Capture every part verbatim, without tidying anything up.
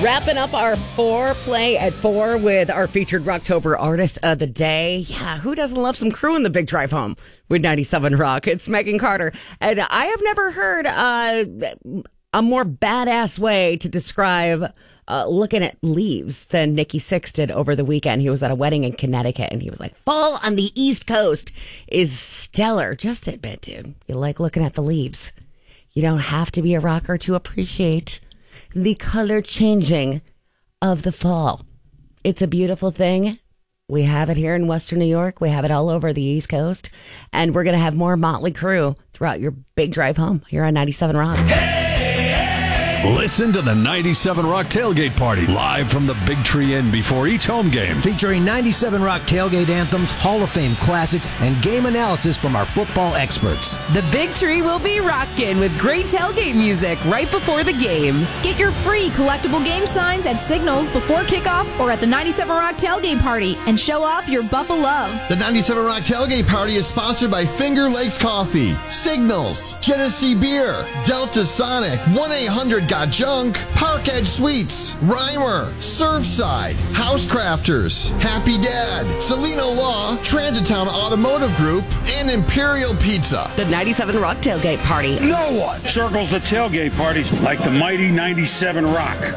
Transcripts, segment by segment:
Wrapping up our foreplay at four with our featured Rocktober artist of the day. Yeah, who doesn't love some Crew in the Big Drive Home with ninety-seven Rock? It's Megan Carter. And I have never heard uh, a more badass way to describe uh, looking at leaves than Nikki Sixx did over the weekend. He was at a wedding in Connecticut, and he was like, fall on the East Coast is stellar. Just admit, dude, you like looking at the leaves. You don't have to be a rocker to appreciate the color changing of the fall. It's a beautiful thing. We have it here in Western New York. We have it all over the East Coast. And we're going to have more Motley Crue throughout your big drive home here on ninety-seven Rock. Hey! Listen to the ninety-seven Rock Tailgate Party live from the Big Tree Inn before each home game. Featuring ninety-seven Rock tailgate anthems, Hall of Fame classics, and game analysis from our football experts. The Big Tree will be rocking with great tailgate music right before the game. Get your free collectible game signs at Signals before kickoff or at the ninety-seven Rock Tailgate Party and show off your Buffalo love. The ninety-seven Rock Tailgate Party is sponsored by Finger Lakes Coffee, Signals, Genesee Beer, Delta Sonic, one eight hundred Got Junk, Park Edge Suites, Reimer, Surfside, Housecrafters, Happy Dad, Salino Law, Transitown Automotive Group, and Imperial Pizza. The ninety-seven Rock Tailgate Party. No one circles the tailgate parties like the mighty ninety-seven Rock.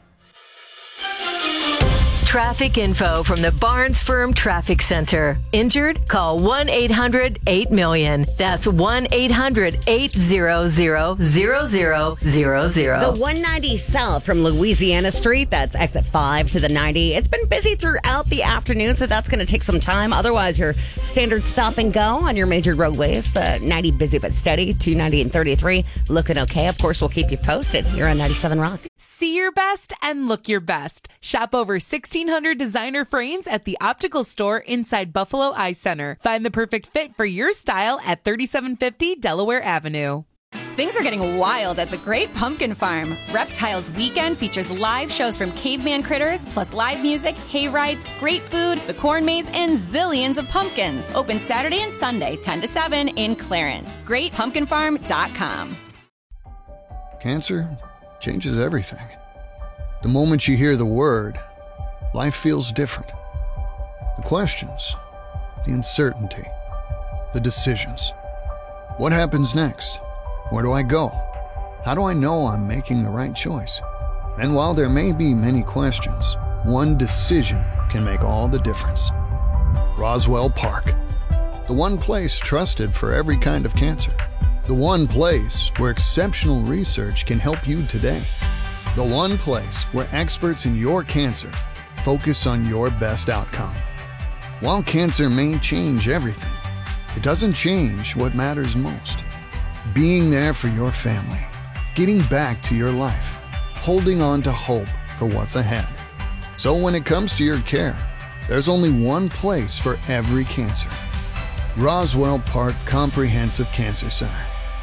Traffic info from the Barnes Firm Traffic Center. Injured? Call one eight hundred eight million. That's one eight hundred eight hundred zero zero zero zero. The one ninety south from Louisiana Street, that's exit five to the ninety. It's been busy throughout the afternoon, so that's going to take some time. Otherwise, your standard stop and go on your major roadways. The ninety busy but steady, two ninety and thirty-three looking okay. Of course, we'll keep you posted here on ninety-seven Rock. See your best and look your best. Shop over sixteen hundred designer frames at the optical store inside Buffalo Eye Center. Find the perfect fit for your style at thirty-seven fifty Delaware Avenue. Things are getting wild at the Great Pumpkin Farm. Reptiles Weekend features live shows from caveman critters, plus live music, hay rides, great food, the corn maze, and zillions of pumpkins. Open Saturday and Sunday, ten to seven in Clarence. great pumpkin farm dot com. Cancer changes everything. The moment you hear the word, life feels different. The questions, the uncertainty, the decisions. What happens next? Where do I go? How do I know I'm making the right choice? And while there may be many questions, one decision can make all the difference. Roswell Park. The one place trusted for every kind of cancer. The one place where exceptional research can help you today. The one place where experts in your cancer focus on your best outcome. While cancer may change everything, it doesn't change what matters most. Being there for your family, getting back to your life, holding on to hope for what's ahead. So when it comes to your care, there's only one place for every cancer. Roswell Park Comprehensive Cancer Center.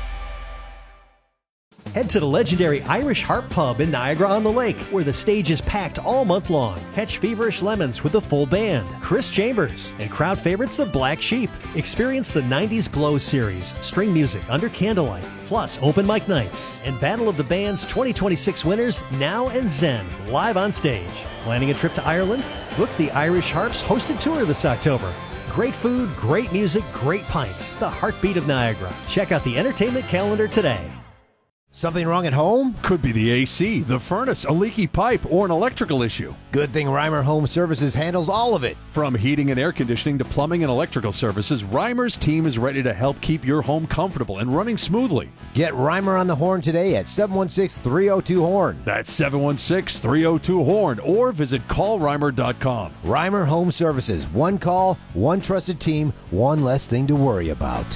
Head to the legendary Irish Harp Pub in Niagara-on-the-Lake, where the stage is packed all month long. Catch Feverish Lemons with a full band, Chris Chambers, and crowd favorites the Black Sheep. Experience the nineties Glow series, string music under candlelight, plus open mic nights, and Battle of the Bands twenty twenty-six winners Now and Zen live on stage. Planning a trip to Ireland? Book the Irish Harps hosted tour this October. Great food, great music, great pints. The heartbeat of Niagara. Check out the entertainment calendar today. Something wrong at home? Could be the A C, the furnace, a leaky pipe, or an electrical issue. Good thing Reimer Home Services handles all of it. From heating and air conditioning to plumbing and electrical services, Reimer's team is ready to help keep your home comfortable and running smoothly. Get Reimer on the horn today at seven one six, three oh two, horn. That's seven one six, three oh two, horn, or visit call reimer dot com. Reimer Home Services. One call, one trusted team, one less thing to worry about.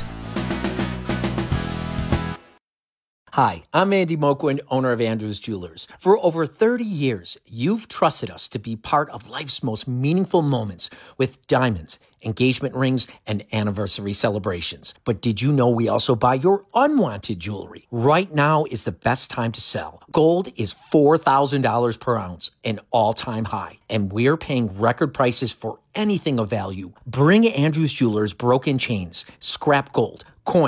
Hi, I'm Andy Moquin, owner of Andrews Jewelers. For over thirty years, you've trusted us to be part of life's most meaningful moments with diamonds, engagement rings, and anniversary celebrations. But did you know we also buy your unwanted jewelry? Right now is the best time to sell. Gold is four thousand dollars per ounce, an all-time high, and we're paying record prices for anything of value. Bring Andrews Jewelers broken chains, scrap gold, coins,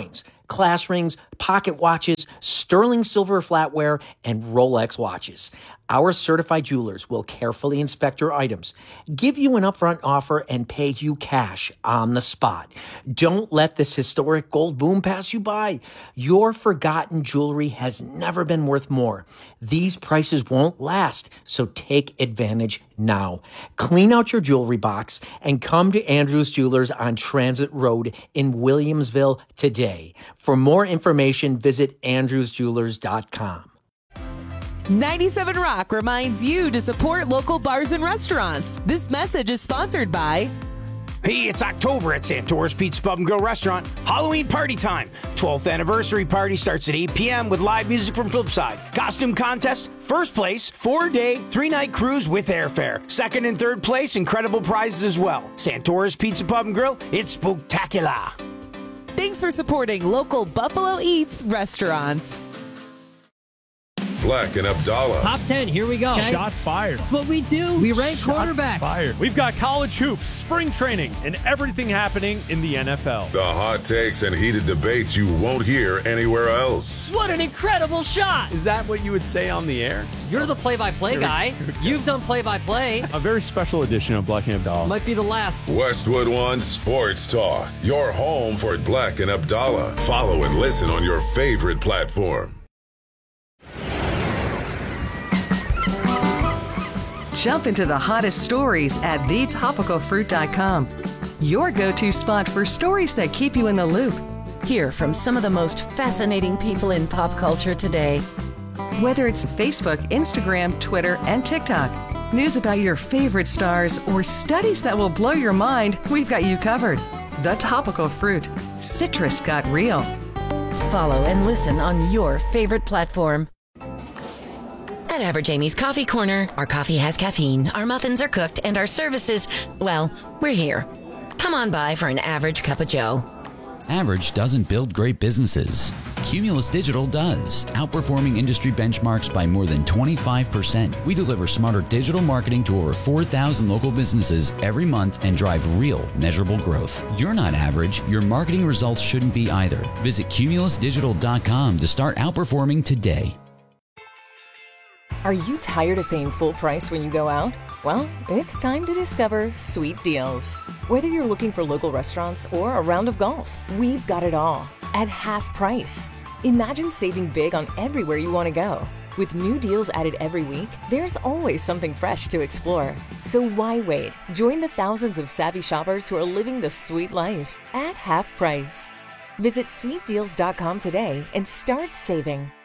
class rings, pocket watches, sterling silver flatware, and Rolex watches. Our certified jewelers will carefully inspect your items, give you an upfront offer, and pay you cash on the spot. Don't let this historic gold boom pass you by. Your forgotten jewelry has never been worth more. These prices won't last, so take advantage now. Clean out your jewelry box and come to Andrews Jewelers on Transit Road in Williamsville today. For more information, visit andrews jewelers dot com. ninety-seven Rock reminds you to support local bars and restaurants. This message is sponsored by... Hey, it's October at Santora's Pizza Pub and Grill Restaurant. Halloween party time. twelfth anniversary party starts at eight p.m. with live music from Flipside. Costume contest, first place, four-day, three-night cruise with airfare. Second and third place, incredible prizes as well. Santora's Pizza Pub and Grill, it's spooktacular. Thanks for supporting local Buffalo Eats restaurants. Black and Abdallah. Top ten, here we go. Okay. Shots fired. That's what we do. We rank Shots quarterbacks. Fired. We've got college hoops, spring training, and everything happening in the N F L. The hot takes and heated debates you won't hear anywhere else. What an incredible shot. Is that what you would say on the air? You're the play-by-play guy. You've done play-by-play. A very special edition of Black and Abdallah. Might be the last. Westwood One Sports Talk. Your home for Black and Abdallah. Follow and listen on your favorite platform. Jump into the hottest stories at the topical fruit dot com. Your go-to spot for stories that keep you in the loop. Hear from some of the most fascinating people in pop culture today. Whether it's Facebook, Instagram, Twitter, and TikTok, news about your favorite stars, or studies that will blow your mind, we've got you covered. The Topical Fruit. Citrus got real. Follow and listen on your favorite platform. At Average Amy's Coffee Corner, our coffee has caffeine, our muffins are cooked, and our services, well, we're here. Come on by for an average cup of joe. Average doesn't build great businesses. Cumulus Digital does, outperforming industry benchmarks by more than twenty-five percent. We deliver smarter digital marketing to over four thousand local businesses every month and drive real, measurable growth. You're not average. Your marketing results shouldn't be either. Visit cumulus digital dot com to start outperforming today. Are you tired of paying full price when you go out? Well, it's time to discover Sweet Deals. Whether you're looking for local restaurants or a round of golf, we've got it all at half price. Imagine saving big on everywhere you want to go. With new deals added every week, there's always something fresh to explore. So why wait? Join the thousands of savvy shoppers who are living the sweet life at half price. Visit sweet deals dot com today and start saving.